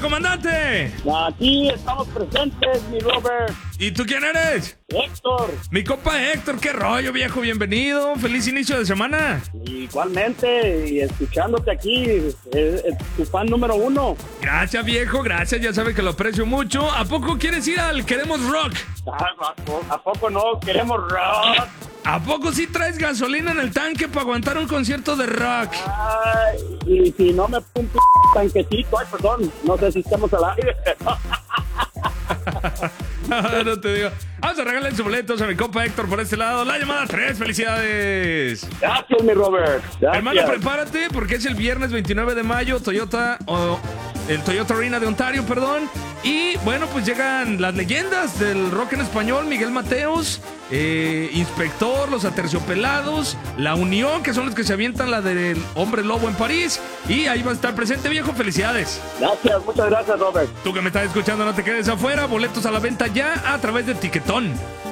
comandante? Aquí estamos presentes, mi Robert. ¿Y tú quién eres? Héctor. Mi compa Héctor, qué rollo, viejo, bienvenido. Feliz inicio de semana. Igualmente, y escuchándote aquí, es tu fan número 1. Gracias, viejo, gracias, ya sabe que lo aprecio mucho. ¿A poco quieres ir al Queremos Rock? ¿A poco no queremos rock? ¿A poco sí traes gasolina en el tanque para aguantar un concierto de rock? Ay, y si no me pongo un tanquecito, ay, perdón, no sé si estamos al aire. No te digo. Vamos a regalar sus boletos a mi compa Héctor por este lado. La llamada 3, felicidades. Gracias, mi Robert. Gracias. Hermano, prepárate porque es el viernes 29 de mayo, el Toyota Arena de Ontario, perdón. Y bueno, pues llegan las leyendas del rock en español, Miguel Mateos, Inspector, Los Aterciopelados, La Unión, que son los que se avientan la del Hombre Lobo en París. Y ahí va a estar presente, viejo, felicidades. Gracias, muchas gracias, Robert. Tú que me estás escuchando, no te quedes afuera, boletos a la venta ya a través de Tiquetón.